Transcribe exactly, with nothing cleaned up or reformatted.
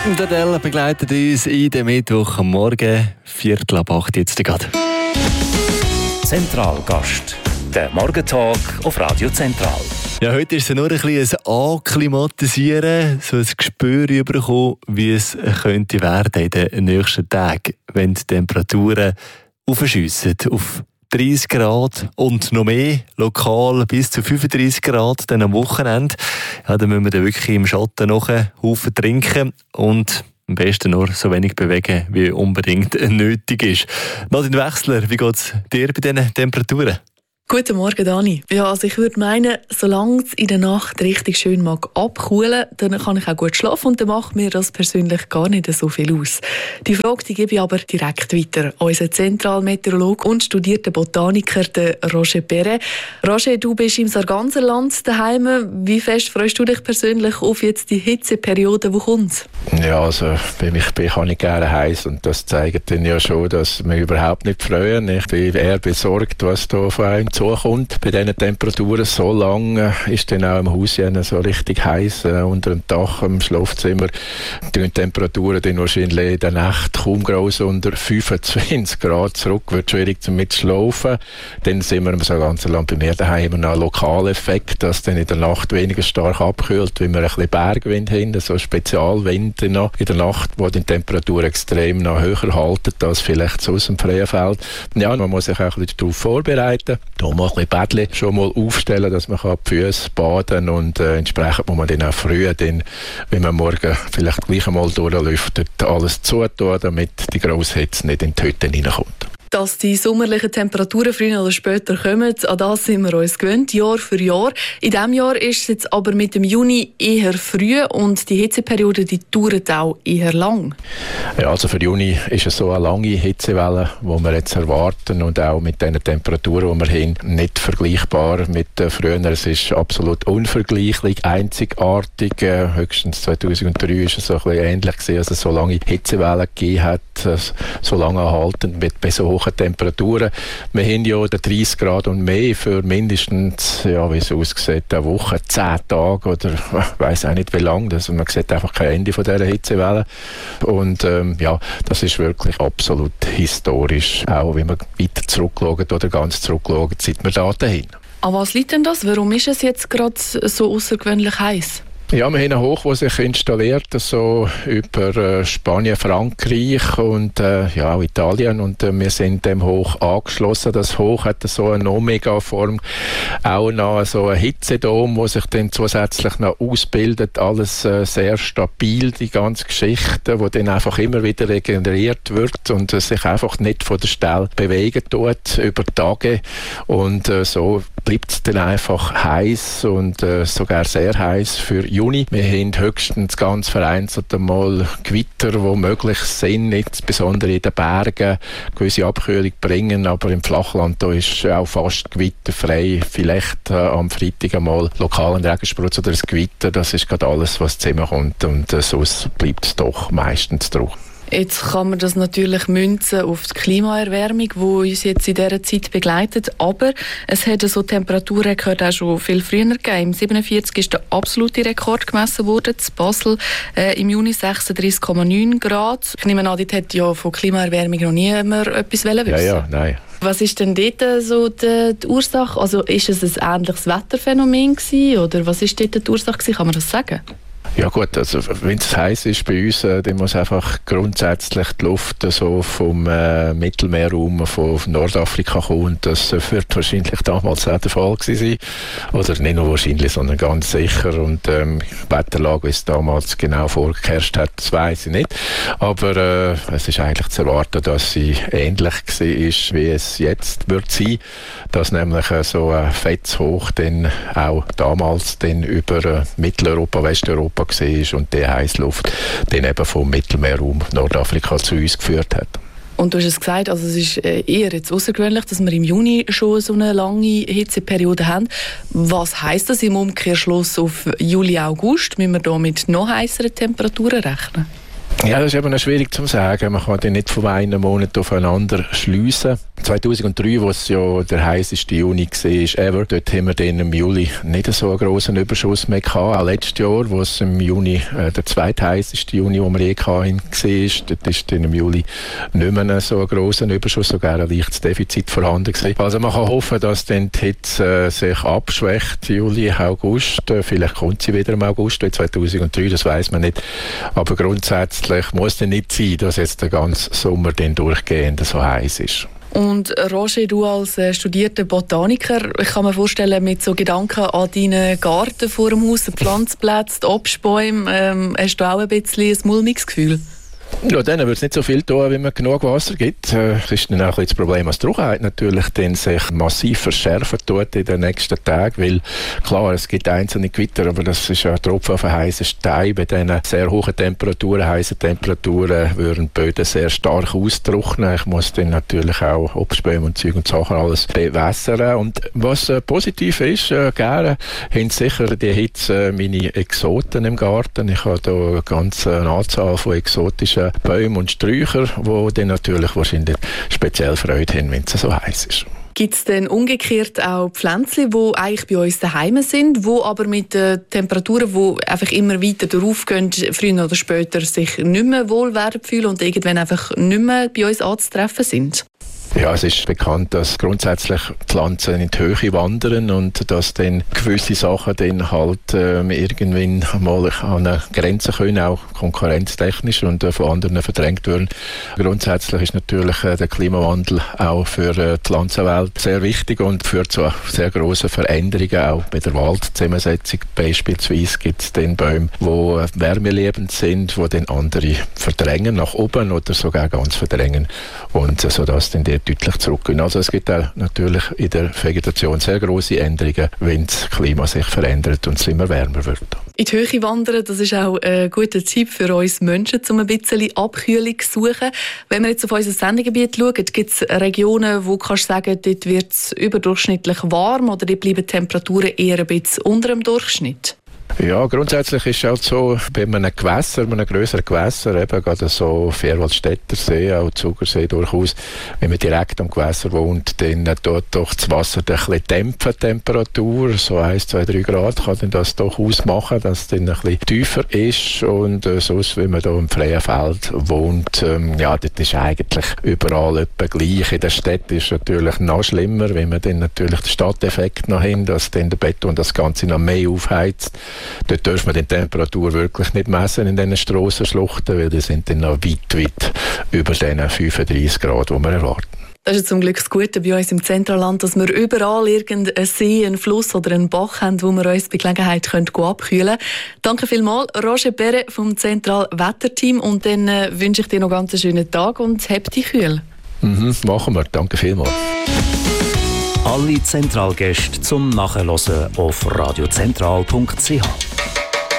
Und Adele begleitet uns in den Mittwoch am Morgen, Viertel ab acht jetzt gerade. Zentralgast, der Morgentalk auf Radio Zentral. Ja, heute ist es nur ein bisschen ein Akklimatisieren, so ein Gespür bekommen, wie es könnte werden in den nächsten Tagen, wenn die Temperaturen aufschiessen auf dreißig Grad und noch mehr, lokal bis zu fünfunddreißig Grad dann am Wochenende. Ja, dann müssen wir dann wirklich im Schatten noch einen Haufen trinken und am besten nur so wenig bewegen, wie unbedingt nötig ist. Nadine Wechsler, wie geht es dir bei diesen Temperaturen? Guten Morgen, Dani. Ja, also ich würde meinen, solange es in der Nacht richtig schön mag abkühlen, dann kann ich auch gut schlafen und dann macht mir das persönlich gar nicht so viel aus. Die Frage die gebe ich aber direkt weiter. Unser Zentralmeteorologe und studierter Botaniker, der Roger Perret. Roger, du bist im Sarganserland daheim. Wie fest freust du dich persönlich auf jetzt die Hitzeperiode, die kommt? Ja, also bei mich kann ich gerne heiß und das zeigt dann ja schon, dass wir überhaupt nicht freuen. Ich bin eher besorgt, was da von einem zukommt. Bei diesen Temperaturen so lang äh, ist dann auch im Haus so richtig heiß äh, unter dem Dach im Schlafzimmer. Die Temperaturen dann wahrscheinlich in der Nacht kaum groß unter fünfundzwanzig Grad zurück. Wird schwierig zum mitschlafen. Dann sind wir im ganzen Land bei mir daheim immer noch ein Lokaleffekt, dass dann in der Nacht weniger stark abkühlt, weil wir ein bisschen Bergwind haben, so Spezialwind noch in der Nacht, wo die Temperatur extrem noch höher halten als vielleicht so aus dem freien Feld. Ja, man muss sich auch ein bisschen darauf vorbereiten. Da mal ein bisschen Bettchen schon mal aufstellen, dass man die Füße baden kann und äh, entsprechend muss man dann auch früh, dann, wenn man morgen vielleicht gleich einmal durchlüftet, alles zutun, damit die grosse Hitze nicht in die Hütte reinkommt. Dass die sommerlichen Temperaturen früher oder später kommen, an das sind wir uns gewöhnt, Jahr für Jahr. In diesem Jahr ist es jetzt aber mit dem Juni eher früh und die Hitzeperiode die dauert auch eher lang. Ja, also für Juni ist es so eine lange Hitzewelle, die wir jetzt erwarten und auch mit den Temperaturen, die wir haben, nicht vergleichbar mit äh, früher. Es ist absolut unvergleichlich, einzigartig. Äh, höchstens zweitausenddrei war es so ein bisschen ähnlich gewesen, als es so lange Hitzewellen gegeben hat, äh, so lange erhalten mit bei so hohen Temperaturen. Wir haben ja dreißig Grad und mehr für mindestens, ja, wie es aussieht, eine Woche, zehn Tage oder ich weiss auch nicht wie lange. Also man sieht einfach kein Ende von dieser Hitzewelle. Und ähm, ja, das ist wirklich absolut historisch, auch wenn man weiter zurückschaut oder ganz zurückschaut, seit wir da dahin. An was liegt denn das? Warum ist es jetzt gerade so außergewöhnlich heiß? Ja, wir haben einen Hoch, der sich installiert, so über äh, Spanien, Frankreich und äh, ja, auch Italien. Und äh, wir sind dem Hoch angeschlossen. Das Hoch hat so eine Omega-Form, auch noch so ein Hitzedom, wo sich dann zusätzlich noch ausbildet. Alles äh, sehr stabil, die ganze Geschichte, wo dann einfach immer wieder regeneriert wird und äh, sich einfach nicht von der Stelle bewegen tut über Tage. Und äh, so bleibt es dann einfach heiß und äh, sogar sehr heiß für Juni. Wir haben höchstens ganz vereinzelt einmal Gewitter, die möglich sind, insbesondere in den Bergen, gewisse Abkühlung bringen, aber im Flachland da ist auch fast gewitterfrei. Vielleicht äh, am Freitag einmal lokalen Regensprutz oder ein Gewitter, das ist gerade alles, was zusammenkommt und äh, sonst bleibt es doch meistens trocken. Jetzt kann man das natürlich münzen auf die Klimaerwärmung, die uns jetzt in dieser Zeit begleitet. Aber es hat so Temperaturen gehört auch schon viel früher gegeben. Im siebenundvierzig ist der absolute Rekord gemessen worden. In Basel äh, im Juni sechsunddreißig Komma neun Grad. Ich nehme an, dort hat ja von Klimaerwärmung noch niemand etwas wissen. Ja, ja, nein. Was ist denn dort so die, die Ursache? Also ist es ein ähnliches Wetterphänomen gewesen, oder was ist dort die Ursache gewesen? Kann man das sagen? Ja gut, also wenn es heiß ist bei uns, äh, dann muss einfach grundsätzlich die Luft äh, so vom äh, Mittelmeerraum von Nordafrika kommen. Und das äh, wird wahrscheinlich damals auch der Fall gewesen sein. Oder nicht nur wahrscheinlich, sondern ganz sicher. Und ähm, die Wetterlage, wie es damals genau vorgeherrscht hat, das weiss ich nicht. Aber äh, es ist eigentlich zu erwarten, dass sie ähnlich war, wie es jetzt wird sein. Dass nämlich äh, so ein Fetzhoch dann auch damals dann über äh, Mitteleuropa, Westeuropa war und die Heißluft dann eben vom Mittelmeerraum Nordafrika zu uns geführt hat. Und du hast es gesagt, also es ist eher jetzt außergewöhnlich, dass wir im Juni schon so eine lange Hitzeperiode haben. Was heisst das im Umkehrschluss auf Juli, August? Müssen wir da mit noch heißeren Temperaturen rechnen? Ja, das ist eben noch schwierig zu sagen. Man kann den nicht von einem Monat aufeinander schliessen. zweitausenddrei, wo es ja der heisseste Juni war ever, dort haben wir dann im Juli nicht so einen grossen Überschuss mehr gehabt. Auch letztes Jahr, wo es im Juni äh, der zweitheißeste Juni, den wir je hatten, war, dort ist dann im Juli nicht mehr so ein grosser Überschuss, sogar ein leichtes Defizit vorhanden gewesen. Also man kann hoffen, dass dann die Hitze äh, sich abschwächt, Juli, August. Äh, vielleicht kommt sie wieder im August zweitausenddrei, das weiss man nicht. Aber grundsätzlich muss es nicht sein, dass jetzt der ganze Sommer dann durchgehend so heiß ist. Und Roger, du als äh, studierter Botaniker, ich kann mir vorstellen, mit so Gedanken an deinen Garten vor dem Haus, die Pflanzplätze, die Obstbäume, ähm, hast du auch ein bisschen ein mulmiges Gefühl? Ja, dann wird es nicht so viel tun, wie man genug Wasser gibt. Das ist dann auch das Problem, dass die Trockenheit natürlich dann sich massiv verschärfen tut in den nächsten Tagen, weil klar, es gibt einzelne Gewitter, aber das ist ja ein Tropfen auf einen heißen Stein. Bei diesen sehr hohen Temperaturen, heißen Temperaturen, würden die Böden sehr stark austrocknen. Ich muss dann natürlich auch Obstbäume und Zeug und Sachen alles bewässern. Und was äh, positiv ist, äh, gerne haben sicher die Hitze meine Exoten im Garten. Ich habe da eine ganze Anzahl von exotischen Bäume und Sträucher, die dann natürlich wahrscheinlich speziell Freude haben, wenn es so heiß ist. Gibt es denn umgekehrt auch Pflänzchen, die eigentlich bei uns daheim sind, die aber mit den Temperaturen, die einfach immer weiter darauf gehen, früher oder später sich nicht mehr wohl werden fühlen und irgendwann einfach nicht mehr bei uns anzutreffen sind? Ja, es ist bekannt, dass grundsätzlich Pflanzen in die Höhe wandern und dass dann gewisse Sachen dann halt ähm, irgendwann mal an eine Grenze können, auch konkurrenztechnisch und äh, von anderen verdrängt werden. Grundsätzlich ist natürlich äh, der Klimawandel auch für äh, die Pflanzenwelt sehr wichtig und führt zu sehr grossen Veränderungen, auch bei der Waldzusammensetzung. Beispielsweise gibt es dann Bäume, die äh, wärmeliebend sind, die dann andere verdrängen nach oben oder sogar ganz verdrängen und äh, sodass dann die deutlich zurückgehen. Also es gibt auch natürlich in der Vegetation sehr grosse Änderungen, wenn das Klima sich verändert und es immer wärmer wird. In die Höhe wandern, das ist auch ein guter Tipp für uns Menschen, um ein bisschen Abkühlung zu suchen. Wenn wir jetzt auf unser Sendegebiet schauen, gibt es Regionen, wo kannst du sagen, dort wird es überdurchschnittlich warm oder dort bleiben die Temperaturen eher ein bisschen unter dem Durchschnitt? Ja, grundsätzlich ist es halt so, bei einem Gewässer, bei einem grösseren Gewässer, eben gerade so Vierwaldstätter See, auch Zugersee durchaus, wenn man direkt am Gewässer wohnt, dann tut doch das Wasser ein bisschen dämpfen, Temperatur, so eins, zwei, drei Grad kann dann das doch ausmachen, dass es dann ein bisschen tiefer ist und äh, sonst, wenn man da im freien Feld wohnt, ähm, ja, das ist eigentlich überall etwa gleich. In der Stadt ist es natürlich noch schlimmer, wenn man dann natürlich den Stadteffekt noch hin, dass dann der Beton das Ganze noch mehr aufheizt. Dort dürfen wir die Temperatur wirklich nicht messen in diesen Strassenschluchten, weil die sind dann noch weit, weit über den fünfunddreissig Grad, die wir erwarten. Das ist zum Glück das Gute bei uns im Zentralland, dass wir überall irgendeinen See, einen Fluss oder einen Bach haben, wo wir uns bei Gelegenheit können abkühlen können. Danke vielmals, Roger Perret vom Zentralwetterteam. Und dann äh, wünsche ich dir noch ganz einen schönen Tag und hab dich kühl. Mhm, machen wir. Danke vielmals. Alle Zentralgäste zum Nachhören auf radiozentral punkt c h.